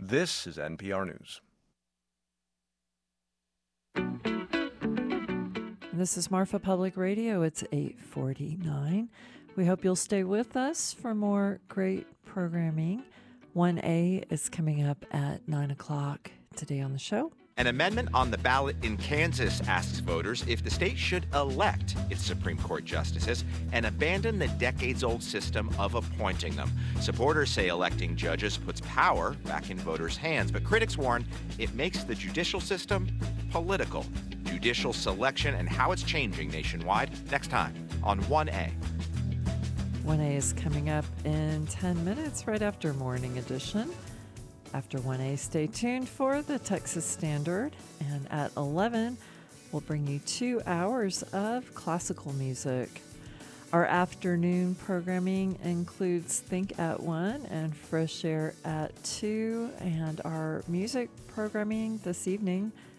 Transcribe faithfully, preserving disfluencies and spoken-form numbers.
This is N P R News. This is Marfa Public Radio. It's eight forty-nine. We hope you'll stay with us for more great programming. one A is coming up at nine o'clock today on the show. An amendment on the ballot in Kansas asks voters if the state should elect its Supreme Court justices and abandon the decades-old system of appointing them. Supporters say electing judges puts power back in voters' hands, but critics warn it makes the judicial system political. Judicial selection and how it's changing nationwide next time on one A. one A is coming up in ten minutes right after Morning Edition. After one A, stay tuned for the Texas Standard. And at eleven, we'll bring you two hours of classical music. Our afternoon programming includes Think at one and Fresh Air at two. And our music programming this evening